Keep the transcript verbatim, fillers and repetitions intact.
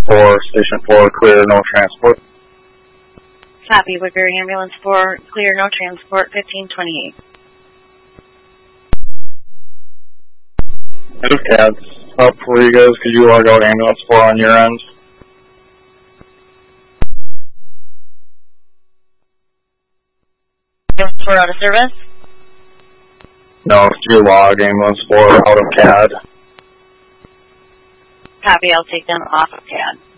four, Station four, clear, no transport. Copy, Woodbury Ambulance four, clear, no transport, fifteen twenty-eight. If C A D's up for you guys, could you log out ambulance four on your end? We're out of service? No, if you log ambulance four out of C A D. Copy, I'll take them off of C A D.